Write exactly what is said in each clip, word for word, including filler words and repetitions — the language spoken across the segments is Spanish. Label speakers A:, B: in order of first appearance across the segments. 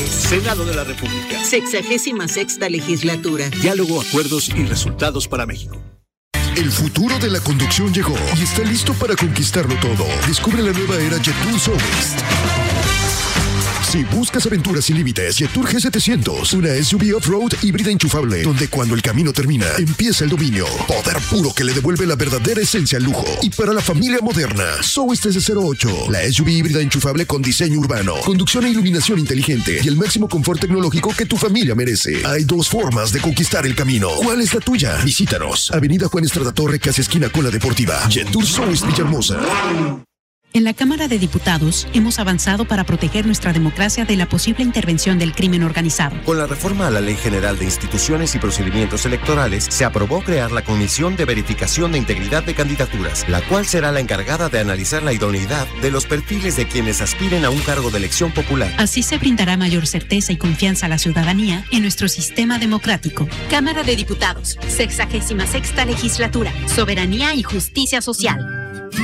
A: Senado de la República.
B: Sexagésima sexta legislatura.
A: Diálogo, acuerdos y resultados para México.
C: El futuro de la conducción llegó y está listo para conquistarlo todo. Descubre la nueva era Jetour Soulist. Si buscas aventuras sin límites, Jetour G setecientos, una S U V off-road híbrida enchufable, donde cuando el camino termina, empieza el dominio. Poder puro que le devuelve la verdadera esencia al lujo. Y para la familia moderna, Soulist S cero ocho, la S U V híbrida enchufable con diseño urbano, conducción e iluminación inteligente y el máximo confort tecnológico que tu familia merece. Hay dos formas de conquistar el camino. ¿Cuál es la tuya? Visítanos. Avenida Juan Estrada Torre, casi esquina con la Deportiva. Jetour Soulist Villahermosa.
D: En la Cámara de Diputados hemos avanzado para proteger nuestra democracia de la posible intervención del crimen organizado.
E: Con la reforma a la Ley General de Instituciones y Procedimientos Electorales, se aprobó crear la Comisión de Verificación de Integridad de Candidaturas, la cual será la encargada de analizar la idoneidad de los perfiles de quienes aspiren a un cargo de elección popular.
D: Así se brindará mayor certeza y confianza a la ciudadanía en nuestro sistema democrático.
F: Cámara de Diputados, sexagésima sexta legislatura, soberanía y justicia social.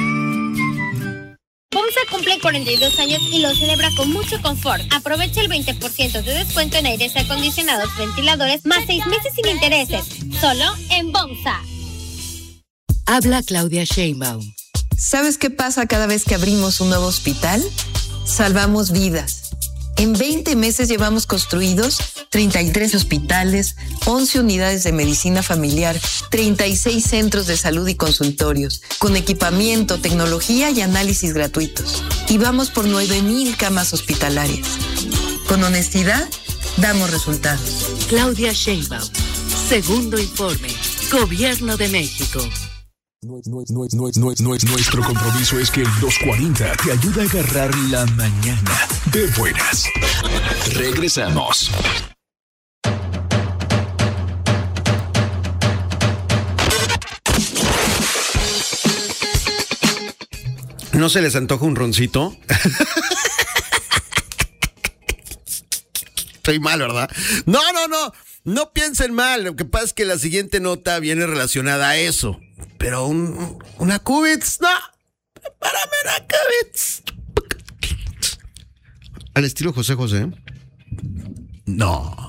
G: FOMSA cumple cuarenta y dos años y lo celebra con mucho confort. Aprovecha el veinte por ciento de descuento en aires acondicionados, ventiladores, más seis meses sin intereses. Solo en FOMSA.
H: Habla Claudia Sheinbaum. ¿Sabes qué pasa cada vez que abrimos un nuevo hospital? Salvamos vidas. En veinte meses llevamos construidos treinta y tres hospitales, once unidades de medicina familiar, treinta y seis centros de salud y consultorios, con equipamiento, tecnología y análisis gratuitos. Y vamos por nueve mil camas hospitalarias. Con honestidad, damos resultados.
I: Claudia Sheinbaum. Segundo informe. Gobierno de México.
J: No, no, no, no, no, no, nuestro compromiso es que el dos cuarenta te ayude a agarrar la mañana de buenas. Regresamos.
K: ¿No se les antoja un roncito? Estoy mal, ¿verdad? No, no, no. No piensen mal. Lo que pasa es que la siguiente nota viene relacionada a eso. Pero un, una Cubits, no. Prepárame una Cubits. Al estilo José José. No.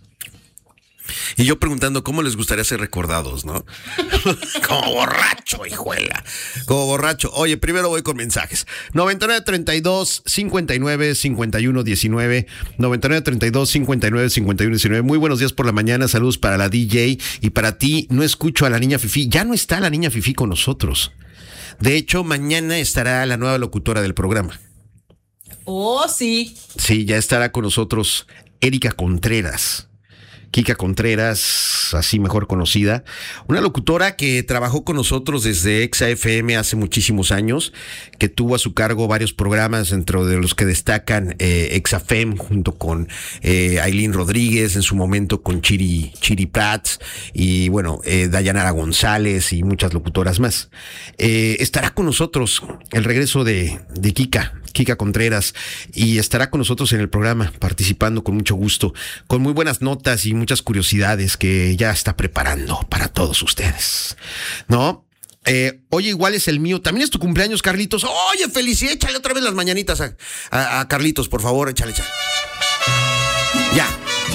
K: Y yo preguntando cómo les gustaría ser recordados, ¿no? Como borracho, hijuela. Como borracho. Oye, primero voy con mensajes. noventa y nueve, treinta y dos, cincuenta y nueve, cincuenta y uno, diecinueve. noventa y nueve, treinta y dos, cincuenta y nueve, cincuenta y uno, diecinueve. Muy buenos días por la mañana. Saludos para la D J. Y para ti, no escucho a la niña Fifi. Ya no está la niña Fifi con nosotros. De hecho, mañana estará la nueva locutora del programa.
L: Oh, sí.
K: Sí, ya estará con nosotros Erika Contreras. Kika Contreras, así mejor conocida, una locutora que trabajó con nosotros desde Exa F M hace muchísimos años, que tuvo a su cargo varios programas, dentro de los que destacan eh, Exa F M, junto con eh, Ailín Rodríguez, en su momento con Chiri, Chiri Prats, y bueno, eh, Dayanara González y muchas locutoras más. Eh, estará con nosotros el regreso de, de Kika, Kika Contreras, y estará con nosotros en el programa, participando con mucho gusto, con muy buenas notas y muchas curiosidades que ya está preparando para todos ustedes, ¿no? Eh, oye, igual es el mío. También es tu cumpleaños, Carlitos. Oye, felicidad, échale otra vez las mañanitas a, a, a Carlitos, por favor, échale, échale. Ya.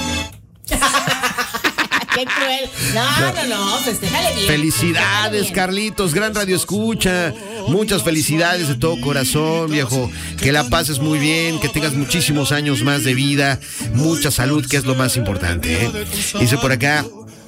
L: Qué cruel. No, no, no, festéjale bien.
K: Felicidades,
L: bien.
K: Carlitos, gran radio escucha. Muchas felicidades de todo corazón, viejo. Que la pases muy bien, que tengas muchísimos años más de vida, mucha salud, que es lo más importante, ¿eh? Dice por acá,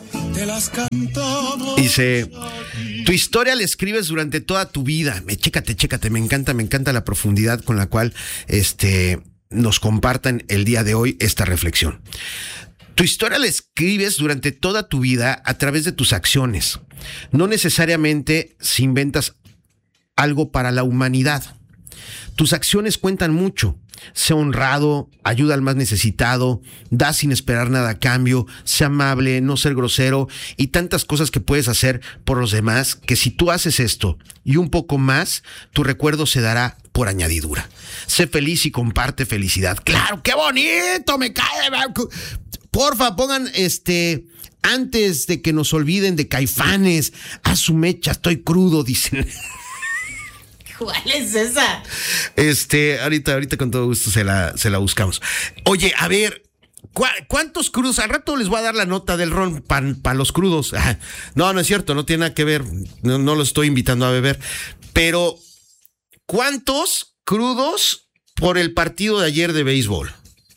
K: dice, tu historia la escribes durante toda tu vida. Me, chécate, chécate, me encanta, me encanta la profundidad con la cual este, nos compartan el día de hoy esta reflexión. Tu historia la escribes durante toda tu vida a través de tus acciones. No necesariamente si inventas algo para la humanidad. Tus acciones cuentan mucho. Sé honrado, ayuda al más necesitado, da sin esperar nada a cambio, sé amable, no ser grosero y tantas cosas que puedes hacer por los demás, que si tú haces esto y un poco más, tu recuerdo se dará por añadidura. Sé feliz y comparte felicidad. ¡Claro, qué bonito! Me cae. Porfa, pongan este, antes de que nos olviden de Caifanes, a su mecha, estoy crudo, dicen.
L: ¿Cuál es esa?
K: Este, ahorita, ahorita con todo gusto se la, se la buscamos. Oye, a ver, ¿cu- ¿cuántos crudos? Al rato les voy a dar la nota del ron para pa los crudos. Ah, no, no es cierto, no tiene nada que ver. No, no los estoy invitando a beber. Pero, ¿cuántos crudos por el partido de ayer de béisbol?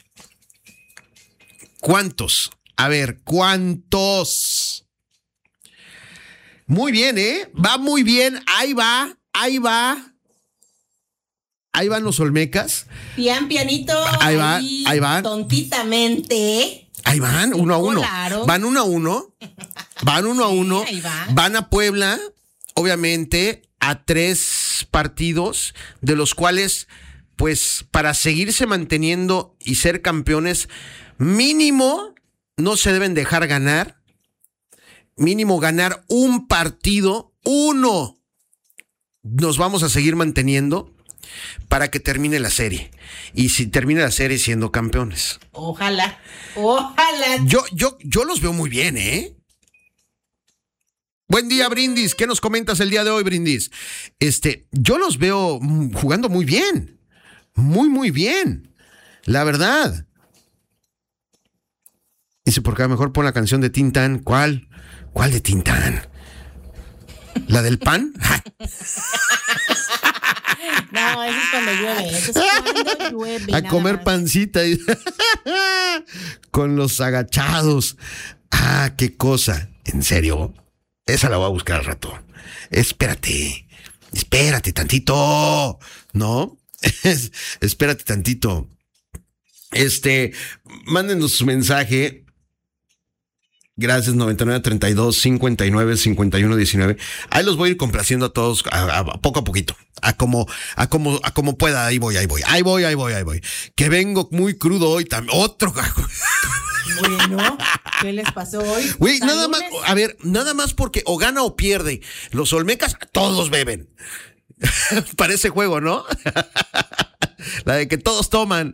K: ¿Cuántos? A ver, ¿cuántos? Muy bien, ¿eh? Va muy bien. Ahí va, ahí va. Ahí van los Olmecas.
L: Pian, pianito.
K: Ahí va, ahí van.
L: Tontitamente.
K: Ahí van, uno a uno.
L: Claro.
K: Van uno a uno. Van uno a uno.
L: Sí, ahí van.
K: Van a Puebla, obviamente, a tres partidos, de los cuales, pues, para seguirse manteniendo y ser campeones, mínimo no se deben dejar ganar. Mínimo ganar un partido, uno. Nos vamos a seguir manteniendo para que termine la serie. Y si termina la serie siendo campeones.
L: Ojalá, ojalá.
K: Yo, yo, yo los veo muy bien, ¿eh? Buen día, Brindis. ¿Qué nos comentas el día de hoy, Brindis? Este, yo los veo jugando muy bien. Muy, muy bien. La verdad. Dice, por acá mejor pon la canción de Tintán. ¿Cuál? ¿Cuál de Tintán? ¿La del pan?
L: No, eso es cuando llueve. Eso es cuando llueve.
K: A comer
L: más.
K: pancita. Con los agachados. Ah, qué cosa. ¿En serio? Esa la voy a buscar al rato. Espérate. Espérate tantito. ¿No? Espérate tantito. Este, mándenos su mensaje. Gracias, noventa y nueve, treinta y dos, cincuenta y nueve, cincuenta y uno, diecinueve. Ahí los voy a ir complaciendo a todos a, a, poco a poquito. A como, a como, a como pueda. Ahí voy, ahí voy. Ahí voy, ahí voy, ahí voy. Que vengo muy crudo hoy también. Otro.
L: Bueno, ¿qué les pasó hoy?
K: Güey, nada más, a ver, nada más porque o gana o pierde. Los Olmecas, todos beben. Parece juego, ¿no? La de que todos toman.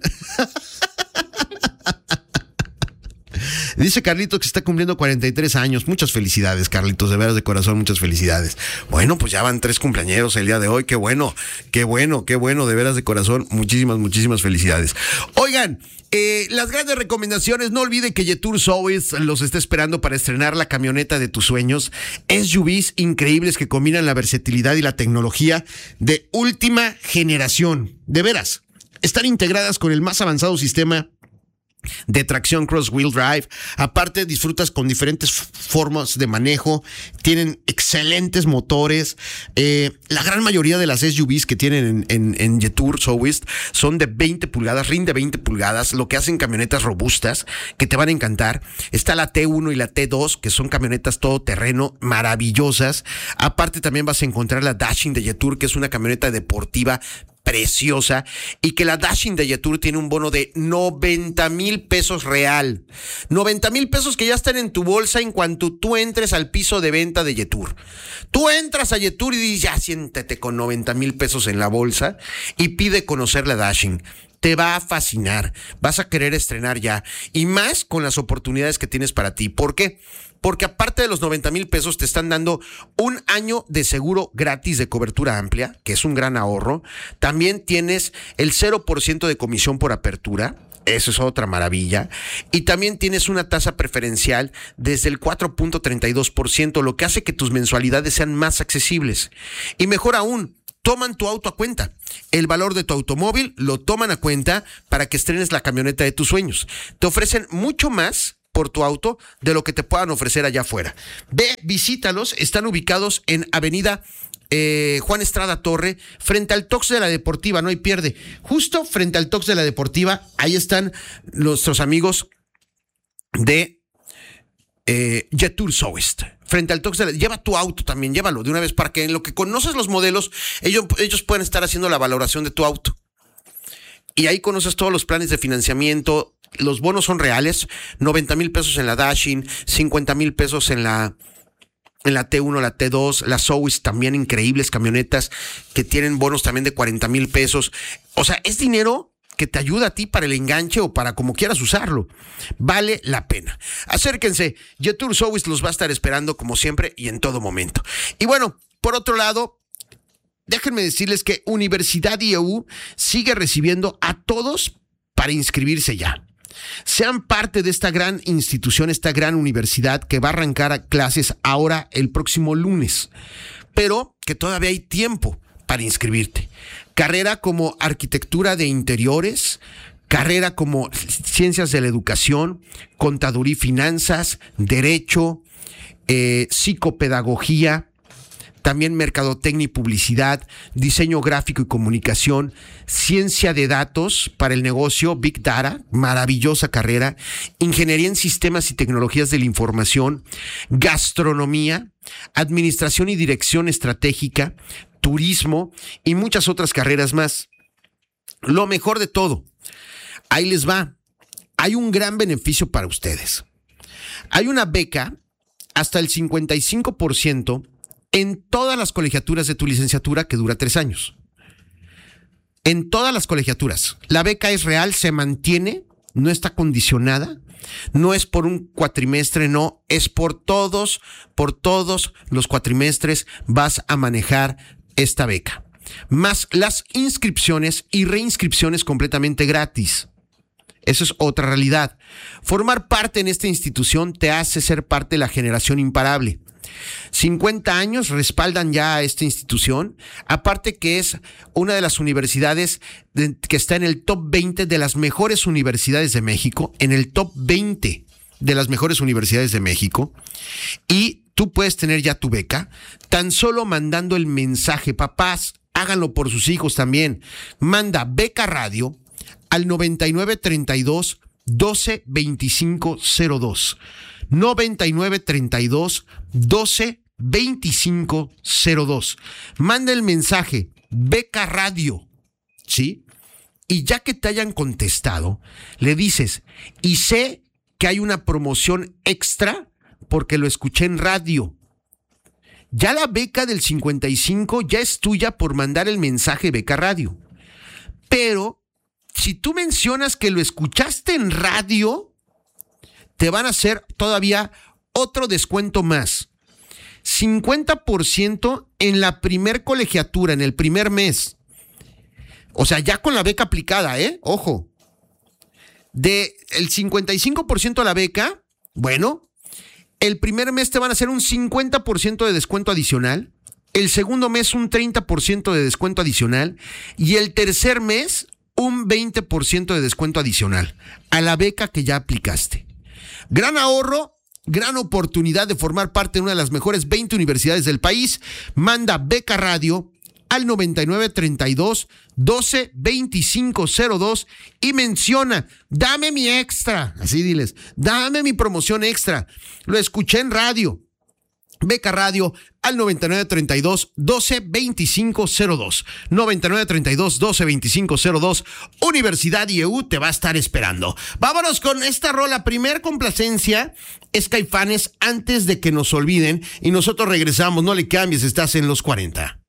K: Dice Carlitos que está cumpliendo cuarenta y tres años. Muchas felicidades, Carlitos, de veras de corazón, muchas felicidades. Bueno, pues ya van tres cumpleañeros el día de hoy. Qué bueno, qué bueno, qué bueno, de veras de corazón. Muchísimas, muchísimas felicidades. Oigan, eh, las grandes recomendaciones. No olvide que Jetour Sobeys los está esperando para estrenar la camioneta de tus sueños. S U Vs increíbles que combinan la versatilidad y la tecnología de última generación. De veras, están integradas con el más avanzado sistema de tracción cross-wheel drive. Aparte, disfrutas con diferentes f- formas de manejo. Tienen excelentes motores. Eh, la gran mayoría de las S U Vs que tienen en, en, en Jetour Sobeys son de veinte pulgadas, rinde veinte pulgadas, lo que hacen camionetas robustas que te van a encantar. Está la T uno y la T dos, que son camionetas todoterreno maravillosas. Aparte, también vas a encontrar la Dashing de Jetour, que es una camioneta deportiva preciosa, y que la Dashing de Jetour tiene un bono de noventa mil pesos real. noventa mil pesos que ya están en tu bolsa en cuanto tú entres al piso de venta de Jetour. Tú entras a Jetour y dices, ya siéntate con noventa mil pesos en la bolsa y pide conocer la Dashing. Te va a fascinar, vas a querer estrenar ya, y más con las oportunidades que tienes para ti. ¿Por qué? Porque aparte de los noventa mil pesos te están dando un año de seguro gratis de cobertura amplia, que es un gran ahorro. También tienes el cero por ciento de comisión por apertura. Eso es otra maravilla. Y también tienes una tasa preferencial desde el cuatro punto treinta y dos por ciento, lo que hace que tus mensualidades sean más accesibles. Y mejor aún, toman tu auto a cuenta. El valor de tu automóvil lo toman a cuenta para que estrenes la camioneta de tus sueños. Te ofrecen mucho más por tu auto de lo que te puedan ofrecer allá afuera. Ve, visítalos. Están ubicados en Avenida eh, Juan Estrada Torre, frente al Tox de la Deportiva, no hay pierde. Justo frente al Tox de la Deportiva, ahí están nuestros amigos de eh, Jetour Sobeys. Frente al Tox de la... Lleva tu auto también, llévalo de una vez para que en lo que conoces los modelos, ellos, ellos pueden estar haciendo la valoración de tu auto. Y ahí conoces todos los planes de financiamiento. Los bonos son reales, noventa mil pesos en la Dashing, cincuenta mil pesos en la, en la T uno, la T dos, las Sobeys también increíbles camionetas que tienen bonos también de cuarenta mil pesos. O sea, es dinero que te ayuda a ti para el enganche o para como quieras usarlo. Vale la pena. Acérquense, Jetour Sobeys los va a estar esperando como siempre y en todo momento. Y bueno, por otro lado, déjenme decirles que Universidad I E U sigue recibiendo a todos para inscribirse ya. Sean parte de esta gran institución, esta gran universidad que va a arrancar a clases ahora el próximo lunes, pero que todavía hay tiempo para inscribirte. Carrera como arquitectura de interiores, carrera como ciencias de la educación, contaduría y finanzas, derecho, eh, psicopedagogía, también mercadotecnia y publicidad, diseño gráfico y comunicación, ciencia de datos para el negocio, Big Data, maravillosa carrera, ingeniería en sistemas y tecnologías de la información, gastronomía, administración y dirección estratégica, turismo y muchas otras carreras más. Lo mejor de todo, ahí les va, hay un gran beneficio para ustedes. Hay una beca hasta el cincuenta y cinco por ciento en todas las colegiaturas de tu licenciatura que dura tres años. En todas las colegiaturas. La beca es real, se mantiene, no está condicionada, no es por un cuatrimestre, no, es por todos, por todos los cuatrimestres vas a manejar esta beca. Más las inscripciones y reinscripciones completamente gratis. Eso es otra realidad. Formar parte en esta institución te hace ser parte de la generación imparable. cincuenta años respaldan ya a esta institución, aparte que es una de las universidades de, que está en el top veinte de las mejores universidades de México, en el top veinte de las mejores universidades de México, y tú puedes tener ya tu beca, tan solo mandando el mensaje. Papás, háganlo por sus hijos también. Manda beca radio al noventa y nueve treinta y dos doce veinticinco cero dos. noventa y nueve treinta y dos doce veinticinco cero dos. Manda el mensaje beca radio, ¿sí? Y ya que te hayan contestado, le dices, y sé que hay una promoción extra porque lo escuché en radio. Ya la beca del cincuenta y cinco ya es tuya por mandar el mensaje beca radio. Pero si tú mencionas que lo escuchaste en radio, te van a hacer todavía otro descuento más. cincuenta por ciento en la primer colegiatura, en el primer mes. O sea, ya con la beca aplicada, ¿eh? Ojo. De el cincuenta y cinco por ciento de la beca, bueno, el primer mes te van a hacer un cincuenta por ciento de descuento adicional. El segundo mes un treinta por ciento de descuento adicional. Y el tercer mes un veinte por ciento de descuento adicional a la beca que ya aplicaste. Gran ahorro, gran oportunidad de formar parte de una de las mejores veinte universidades del país. Manda beca radio al noventa y nueve treinta y dos doce veinticinco cero dos y menciona, dame mi extra. Así diles, dame mi promoción extra. Lo escuché en radio. Beca radio al noventa y nueve treinta y dos doce veinticinco cero dos. noventa y nueve treinta y dos doce veinticinco cero dos. Universidad I E U te va a estar esperando. Vámonos con esta rola. Primer complacencia es Caifanes, Antes de que nos olviden. Y nosotros regresamos. No le cambies, estás en los cuarenta.